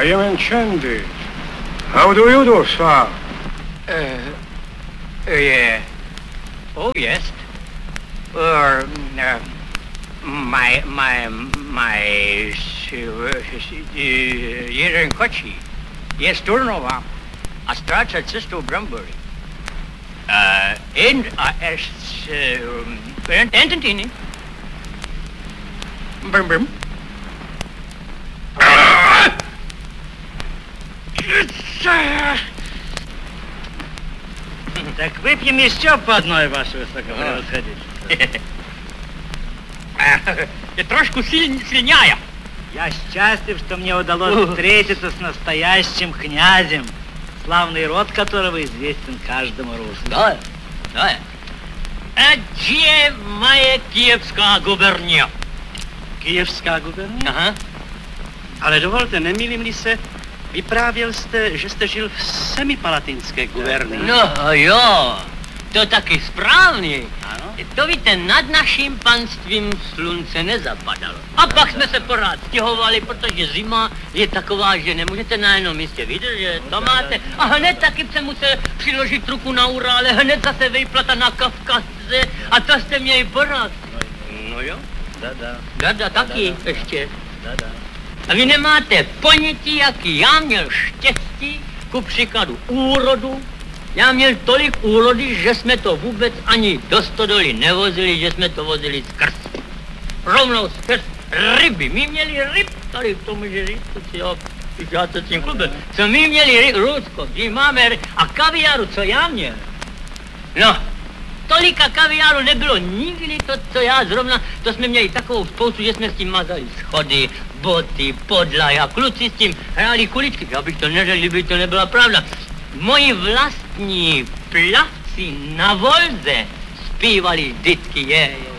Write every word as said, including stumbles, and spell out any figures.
I am enchanted. How do you do, sir? Uh, uh, yeah. Oh, yes. Or, uh, my, my, my, jeden kočí je Sturnová a ztrácet cestu brambory. Uh, in, a, es, uh, ententini. Brum, brum. Так выпьем еще по одной, ваше высокопревосходительство. Я трошку сильняя. Я счастлив, что мне удалось встретиться с настоящим князем, славный род которого известен каждому русскому. Да, да. А где моя Киевская губерния? Kijevská gubernie? Aha. Ale dovolte, nemýlím-li se, vyprávěl jste, že jste žil v semipalatinské gubernii. No jo, to taky správně. Ano? To víte, nad naším panstvím slunce nezapadalo. A pak jsme se pořád stěhovali, protože zima je taková, že nemůžete na jednom místě vydržet. To máte. A hned taky se musel přiložit ruku na Urále, hned zase vejplata na Kavkaze a to jste měli pořád. No jo. Da-da. Dada taky ještě. Da-da. A vy nemáte ponětí, jaký já měl štěstí, ku příkladu úrodu. Já měl tolik úrody, že jsme to vůbec ani do stodoly nevozili, že jsme to vozili skrz. Rovnou skrz ryby. My měli ryb, tady v tom může říct, co já, já to tím klubem. Co my měli ryb, Rusko, my máme ryb, a kaviáru, co já měl. No, tolika kaviáru nebylo nikdy to, co já zrovna, to jsme měli takovou spoustu, že jsme s tím mazali schody, boty, podlahy a kluci s tím hráli kuličky. Já bych to neřekl, kdyby to nebyla pravda. Moji vlastní plavci na volze zpívali vždycky je, je.